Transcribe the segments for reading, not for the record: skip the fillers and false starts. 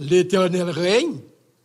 L'Éternel règne.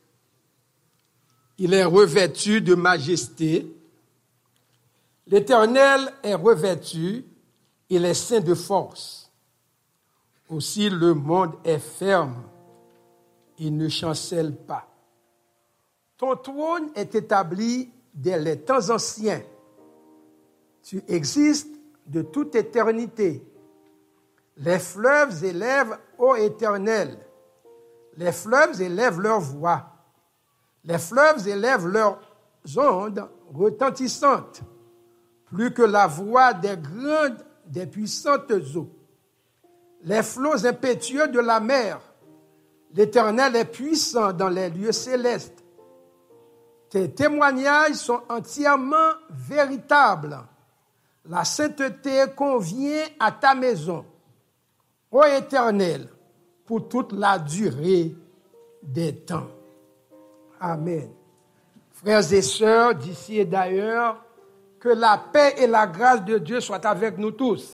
Il est revêtu de majesté. L'Éternel est revêtu. Il est saint de force. Aussi le monde est ferme. Il ne chancelle pas. Ton trône est établi dès les temps anciens. Tu existes de toute éternité. Les fleuves élèvent, ô Éternel. Les fleuves élèvent leur voix. Les fleuves élèvent leurs ondes retentissantes, plus que la voix des grandes, des puissantes eaux. Les flots impétueux de la mer. L'Éternel est puissant dans les lieux célestes. Tes témoignages sont entièrement véritables. La sainteté convient à ta maison, ô Éternel, pour toute la durée des temps. Amen. Frères et sœurs, d'ici et d'ailleurs, que la paix et la grâce de Dieu soient avec nous tous.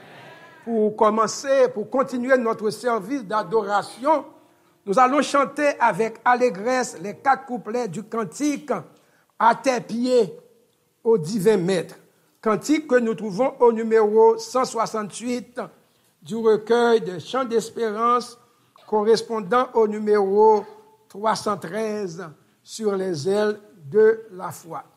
Amen. Pour continuer notre service d'adoration, nous allons chanter avec allégresse les 4 couplets du cantique « À tes pieds, ô divin maître ». Cantique que nous trouvons au numéro 168 du recueil de Chants d'espérance, correspondant au numéro 313 sur les ailes de la foi.